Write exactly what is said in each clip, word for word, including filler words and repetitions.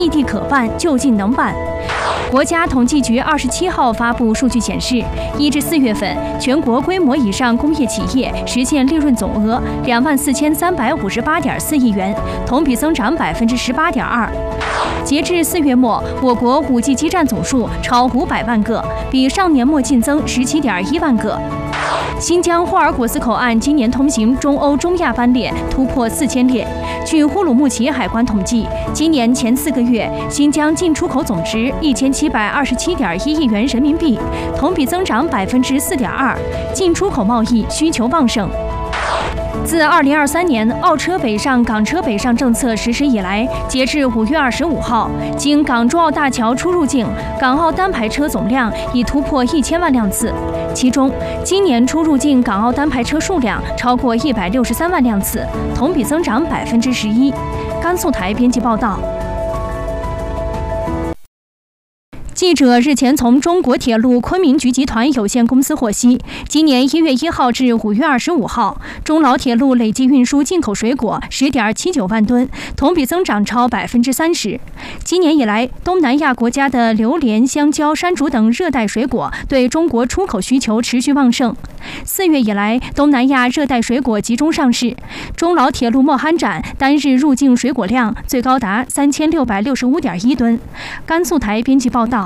异地可办，就近能办。国家统计局二十七号发布数据显示，一至四月份，全国规模以上工业企业实现利润总额两万四千三百五十八点四亿元，同比增长百分之十八点二。截至四月末，我国 五 G 基站总数超五百万个，比上年末净增十七点一万个。新疆霍尔果斯口岸今年通行中欧中亚班列突破四千列。据乌鲁木齐海关统计，今年前四个月，新疆进出口总值一千七百二十七点一亿元人民币，同比增长百分之四点二，进出口贸易需求旺盛。自二零二三年澳车北上、港车北上政策实施以来，截至五月二十五号，经港珠澳大桥出入境港澳单牌车总量已突破一千万辆次，其中今年出入境港澳单牌车数量超过一百六十三万辆次，同比增长百分之十一。甘肃台编辑报道。记者日前从中国铁路昆明局集团有限公司获悉，今年一月一号至五月二十五号，中老铁路累计运输进口水果十点七九万吨，同比增长超百分之三十。今年以来，东南亚国家的榴莲、香蕉、山竹等热带水果对中国出口需求持续旺盛。四月以来，东南亚热带水果集中上市，中老铁路莫罕站单日入境水果量最高达三千六百六十五点一吨。甘肃台编辑报道。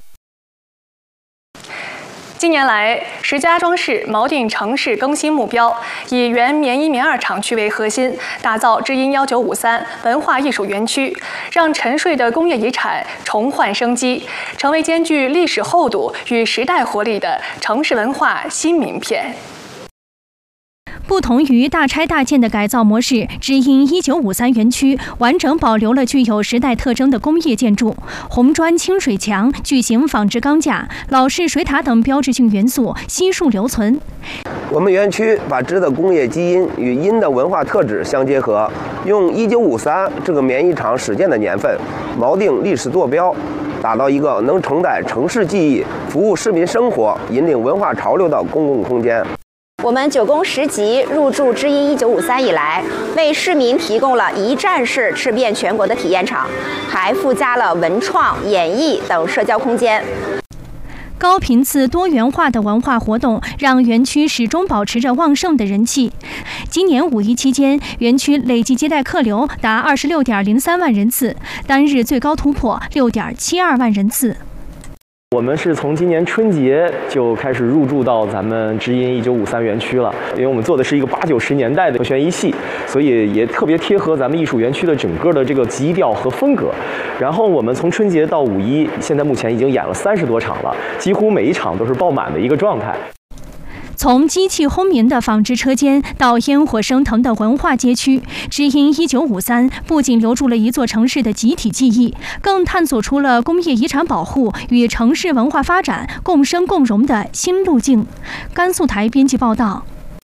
近年来，石家庄市锚定城市更新目标，以原棉一棉二厂区为核心，打造知音一九五三文化艺术园区，让沉睡的工业遗产重焕生机，成为兼具历史厚度与时代活力的城市文化新名片。 不同于大拆大建的改造模式，知音一九五三园区完整保留了具有时代特征的工业建筑，红砖清水墙、巨型纺织钢架、老式水塔等标志性元素悉数留存。 我们园区把织的工业基因与音的文化特质相结合，用一九五三这个棉衣厂始建的年份，锚定历史坐标，打造一个能承载城市记忆、服务市民生活、引领文化潮流的公共空间。 我们九宫十集入驻知音一九五三以来，为市民提供了一站式吃遍全国的体验场，还附加了文创、演艺等社交空间。 高频次多元化的文化活动让园区始终保持着旺盛的人气。今年五一期间，园区累计接待客流达二十六点零三万人次，单日最高突破六点七二万人次。 我们是从今年春节就开始入驻到咱们知音一九五三园区了，因为我们做的是一个八九十年代的悬疑戏，所以也特别贴合咱们艺术园区的整个的这个基调和风格。然后我们从春节到五一，现在目前已经演了三十多场了，几乎每一场都是爆满的一个状态。 从机器轰鸣的纺织车间到烟火升腾的文化街区，知音一九五三不仅留住了一座城市的集体记忆，更探索出了工业遗产保护与城市文化发展共生共荣的新路径。甘肃台编辑报道。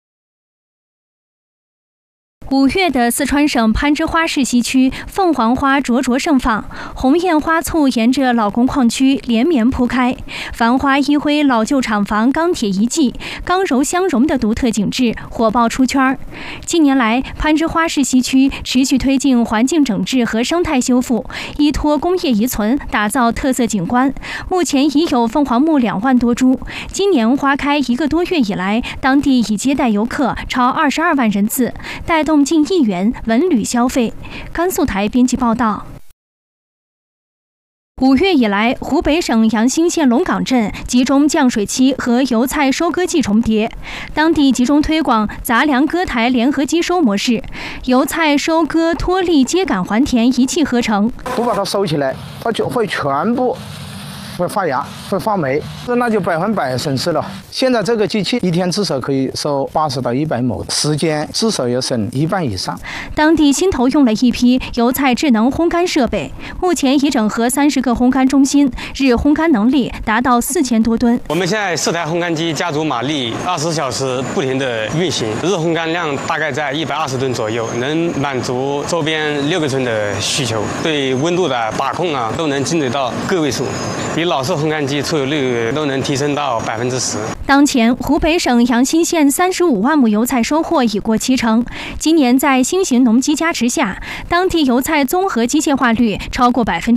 五月的四川省攀枝花市西区，凤凰花灼灼盛放，红艳花簇沿着老工矿区连绵铺开，繁花依辉老旧厂房钢铁遗迹，刚柔相融的独特景致火爆出圈。近年来，攀枝花市西区持续推进环境整治和生态修复，依托工业遗存打造特色景观。目前已有凤凰木两万多株。今年花开一个多月以来，当地已接待游客超二十二万人次，带动近亿元文旅消费。甘肃台编辑报道。五月以来，湖北省阳新县龙岗镇集中降水期和油菜收割季重叠，当地集中推广杂粮割台联合机收模式，油菜收割脱粒秸秆还田一气呵成。 不把它收起来，它就会全部会发芽，会发霉，那就百分百损失了。现在这个机器一天至少可以收八十到一百亩，时间至少要省一半以上。 当地新投用了一批油菜智能烘干设备，目前已整合三十个烘干中心，日烘干能力达到四千多吨。 我们现在四台烘干机家族马力，二十小时不停的运行，日烘干量大概在一百二十吨左右，能满足周边六个村的需求。对温度的把控啊，都能精准到个位数，比老式烘干机季出油率都能提升到百分之十。 当前，湖北省阳新县三十五万亩油菜收获已过七成。今年在新型农机加持下，当地油菜综合机械化率超过百分之